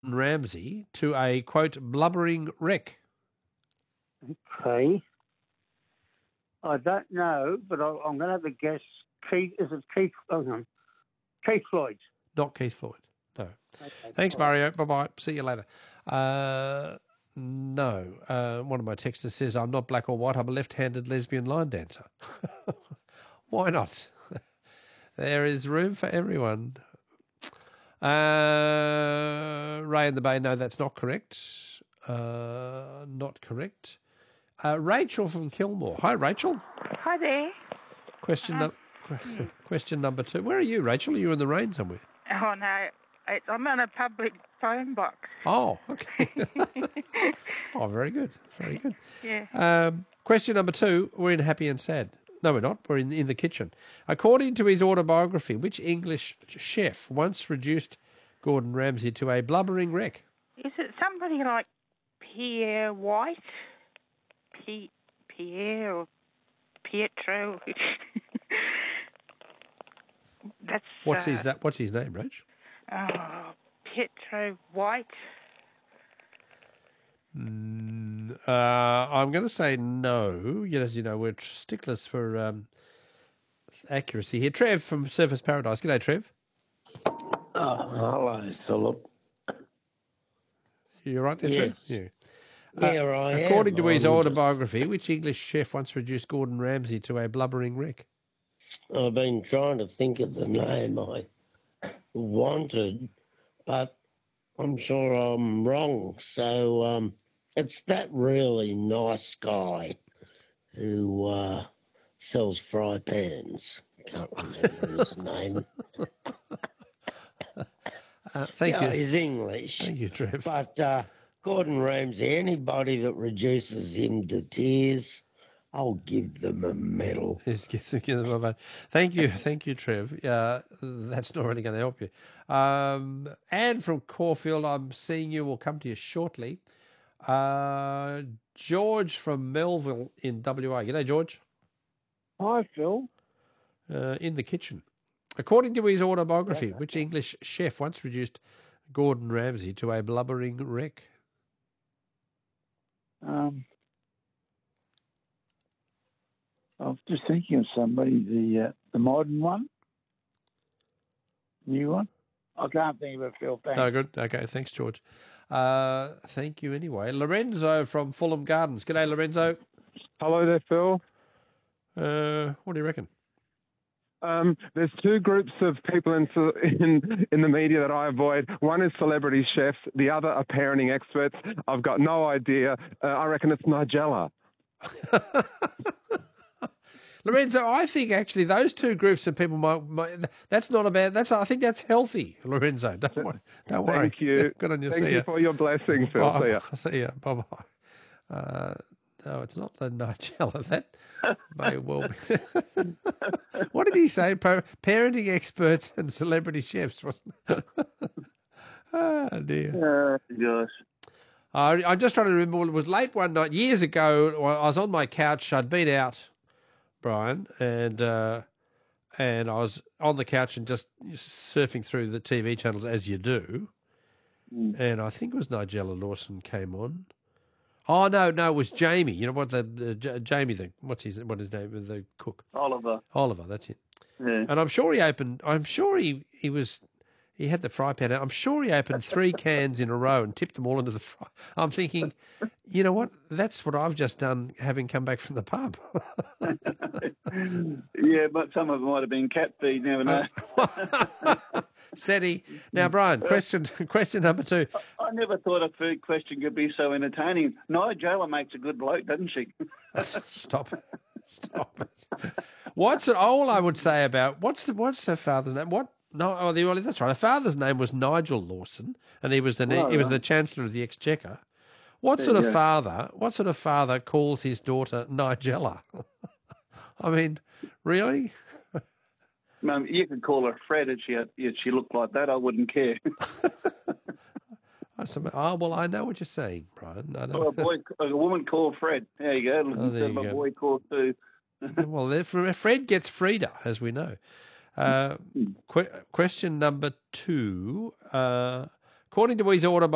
Ramsay to a, quote, blubbering wreck? Okay. I don't know, but I'm going to have a guess. Keith, is it Keith? Oh, no. Keith Floyd. Not Keith Floyd. No. Okay. Thanks, All right. Mario. Bye-bye. See you later. No. One of my texters says, I'm not black or white. I'm a left-handed lesbian line dancer. Why not? There is room for everyone. Ray in the Bay, no, that's not correct. Not correct. Rachel from Kilmore. Hi, Rachel. Hi there. Question number 2. Where are you, Rachel? Are you in the rain somewhere? Oh, no. I'm on a public phone box. Oh, okay. Oh, very good. Very good. Yeah. Question number 2. We're in Happy and Sad. No, we're not. We're in the kitchen. According to his autobiography, which English chef once reduced Gordon Ramsay to a blubbering wreck? Is it somebody like Pierre White? Pierre or Pietro? That's What's his name, Rach? Pietro White. I'm going to say no. As you know, we're sticklers for accuracy here. Trev from Surfers Paradise. G'day, Trev. Hello, Philip. You right there, Yes. Trev? Yeah. Yeah, I am. According to his autobiography, which English chef once reduced Gordon Ramsay to a blubbering wreck? I've been trying to think of the name I wanted, but I'm sure I'm wrong. So it's that really nice guy who sells fry pans. Can't remember his name. Thank you. He's English. Thank you, Trev. But Gordon Ramsay, anybody that reduces him to tears, I'll give them a medal. Yes, give them a vote. Thank you, Trev. That's not really going to help you. Anne from Caulfield, I'm seeing you. We'll come to you shortly. George from Melville in WA. G'day, George. Hi, Phil. In the kitchen. According to his autobiography, which English chef once reduced Gordon Ramsay to a blubbering wreck? I was just thinking of somebody, the modern one, new one. I can't think of it, Phil. Thanks. Oh, good. Okay, thanks, George. Thank you anyway. Lorenzo from Fulham Gardens. G'day, Lorenzo. Hello there, Phil. What do you reckon? There's two groups of people in the media that I avoid. One is celebrity chefs. The other are parenting experts. I've got no idea. I reckon it's Nigella. Lorenzo, I think actually those two groups of people might that's not a bad. I think that's healthy, Lorenzo. Don't worry. Thank you. Good on you. Thank See you ya. for your blessing, Phil. See ya. See ya. Bye bye. No, it's not the Nigella. That may well be. What did he say? Parenting experts and celebrity chefs, wasn't it? Oh, dear. Gosh. I'm just trying to remember. It was late one night, years ago. I was on my couch. I'd been out, Brian, and I was on the couch and just surfing through the TV channels as you do. And I think it was Nigella Lawson came on. Oh no, it was Jamie. You know what Jamie? What's his name? The cook. Oliver, that's it. Yeah. And I'm sure he opened. I'm sure he had the fry pan out. I'm sure he opened 3 cans in a row and tipped them all into the fry. I'm thinking, you know what? That's what I've just done, having come back from the pub. Yeah, but some of them might have been cat feed. Never know. Said he. Now, Brian, question number 2. I never thought a food question could be so entertaining. Nigella makes a good bloke, doesn't she? Stop it. What's it? All I would say about what's her father's name? What? No, that's right. Her father's name was Nigel Lawson, and he was the Chancellor of the Exchequer. What sort of father calls his daughter Nigella? I mean, really? Mum, you could call her Fred if she looked like that. I wouldn't care. Well, I know what you're saying, Brian. I know. Well, a woman called Fred. There you go. There Instead you of a go. boy called Sue. Well, Fred gets Frida, as we know. Question number 2. According to his autobiography,